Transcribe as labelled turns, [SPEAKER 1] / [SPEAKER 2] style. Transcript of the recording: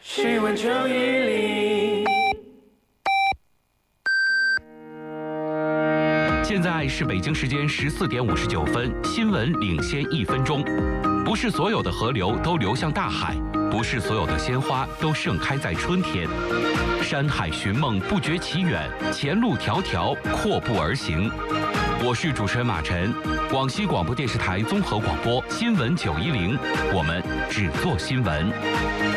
[SPEAKER 1] 新闻910。
[SPEAKER 2] 现在是北京时间14点59分，新闻领先1分钟。不是所有的河流都流向大海，不是所有的鲜花都盛开在春天。山海寻梦不觉其远，前路迢迢阔步而行。我是主持人马晨，广西广播电视台综合广播新闻910，我们只做新闻。